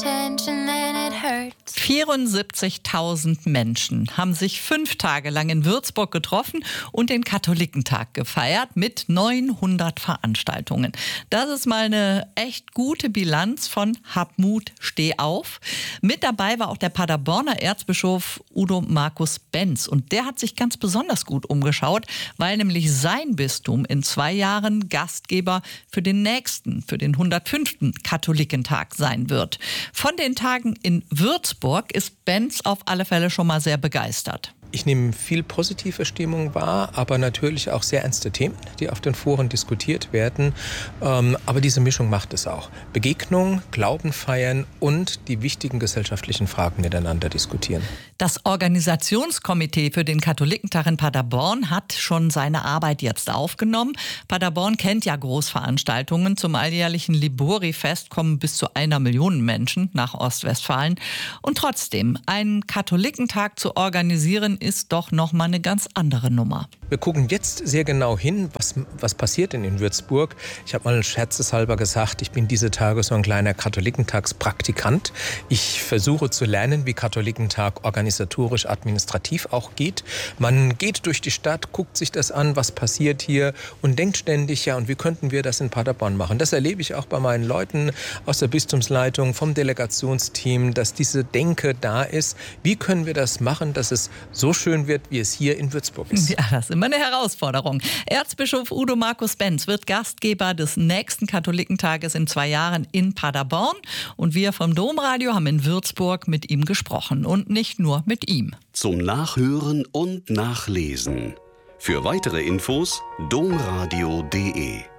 attention and it hurts. 74.000 Menschen haben sich 5 Tage lang in Würzburg getroffen und den Katholikentag gefeiert mit 900 Veranstaltungen. Das ist mal eine echt gute Bilanz von Hab Mut, steh auf. Mit dabei war auch der Paderborner Erzbischof Udo Markus Benz. Und der hat sich ganz besonders gut umgeschaut, weil nämlich sein Bistum in 2 Jahren Gastgeber für den nächsten, für den 105. Katholikentag sein wird. Von den Tagen in Würzburg ist Benz auf alle Fälle schon mal sehr begeistert. Ich nehme viel positive Stimmung wahr, aber natürlich auch sehr ernste Themen, die auf den Foren diskutiert werden. Aber diese Mischung macht es auch. Begegnung, Glauben feiern und die wichtigen gesellschaftlichen Fragen miteinander diskutieren. Das Organisationskomitee für den Katholikentag in Paderborn hat schon seine Arbeit jetzt aufgenommen. Paderborn kennt ja Großveranstaltungen. Zum alljährlichen Libori-Fest kommen bis zu 1 Million Menschen nach Ostwestfalen. Und trotzdem, einen Katholikentag zu organisieren, ist doch noch mal eine ganz andere Nummer. Wir gucken jetzt sehr genau hin, was passiert denn in Würzburg. Ich habe mal scherzeshalber gesagt, ich bin diese Tage so ein kleiner Katholikentagspraktikant. Ich versuche zu lernen, wie Katholikentag organisatorisch, administrativ auch geht. Man geht durch die Stadt, guckt sich das an, was passiert hier und denkt ständig, ja, und wie könnten wir das in Paderborn machen? Das erlebe ich auch bei meinen Leuten aus der Bistumsleitung, vom Delegationsteam, dass diese Denke da ist. Wie können wir das machen, dass es so schön wird, wie es hier in Würzburg ist? Ja, das ist immer eine Herausforderung. Erzbischof Udo Markus Benz wird Gastgeber des nächsten Katholikentages in 2 Jahren in Paderborn. Und wir vom Domradio haben in Würzburg mit ihm gesprochen. Und nicht nur mit ihm. Zum Nachhören und Nachlesen. Für weitere Infos domradio.de